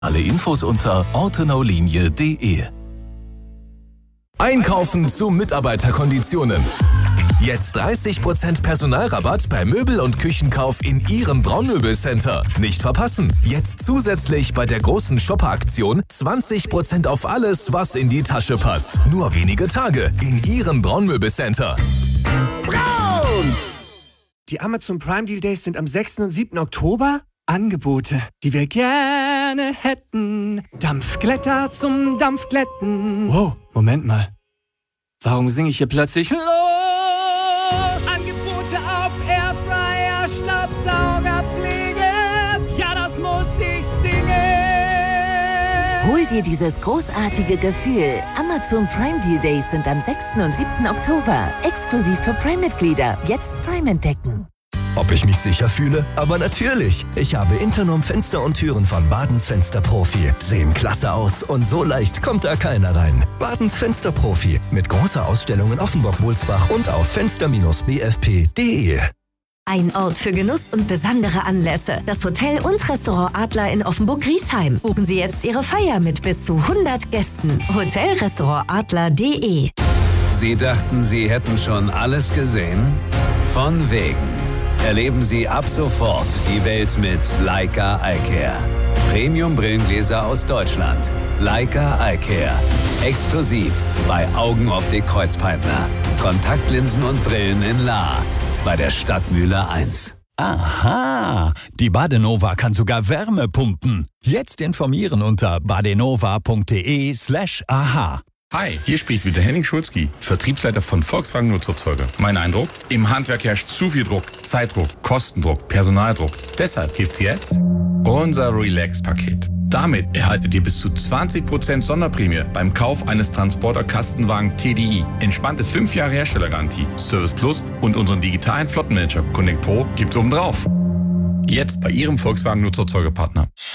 Alle Infos unter ortenaulinie.de. Einkaufen zu Mitarbeiterkonditionen. Jetzt 30% Personalrabatt bei Möbel- und Küchenkauf in Ihrem Braunmöbelcenter. Nicht verpassen. Jetzt zusätzlich bei der großen Shopper-Aktion 20% auf alles, was in die Tasche passt. Nur wenige Tage in Ihrem Braunmöbelcenter. Braun! Die Amazon Prime Deal Days sind am 6. und 7. Oktober. Angebote, die wir gerne hätten. Dampfglätter zum Dampfglätten. Wow, Moment mal. Warum singe ich hier plötzlich los? Angebote auf Airfryer, Staubsaugerpflege. Ja, das muss ich singen. Hol dir dieses großartige Gefühl. Amazon Prime Deal Days sind am 6. und 7. Oktober. Exklusiv für Prime-Mitglieder. Jetzt Prime entdecken. Ob ich mich sicher fühle? Aber natürlich. Ich habe Internom Fenster und Türen von Badens Fensterprofi. Sehen klasse aus und so leicht kommt da keiner rein. Badens Fensterprofi. Mit großer Ausstellung in Offenburg-Wulsbach und auf fenster-bfp.de. Ein Ort für Genuss und besondere Anlässe. Das Hotel und Restaurant Adler in Offenburg-Griesheim. Buchen Sie jetzt Ihre Feier mit bis zu 100 Gästen. Hotelrestaurantadler.de. Sie dachten, Sie hätten schon alles gesehen? Von wegen. Erleben Sie ab sofort die Welt mit Leica Eyecare. Premium-Brillengläser aus Deutschland. Leica Eyecare. Exklusiv bei Augenoptik Kreuzpeitner. Kontaktlinsen und Brillen in Lahr. Bei der Stadtmühle 1. Aha, die Badenova kann sogar Wärme pumpen. Jetzt informieren unter badenova.de/aha. Hi, hier spricht wieder Henning Schulzki, Vertriebsleiter von Volkswagen Nutzerzeuger. Mein Eindruck? Im Handwerk herrscht zu viel Druck. Zeitdruck, Kostendruck, Personaldruck. Deshalb gibt's jetzt unser Relax-Paket. Damit erhaltet ihr bis zu 20% Sonderprämie beim Kauf eines Transporter-Kastenwagen TDI. Entspannte 5 Jahre Herstellergarantie, Service Plus und unseren digitalen Flottenmanager Connect Pro gibt's obendrauf. Jetzt bei Ihrem Volkswagen Nutzerzeugerpartner.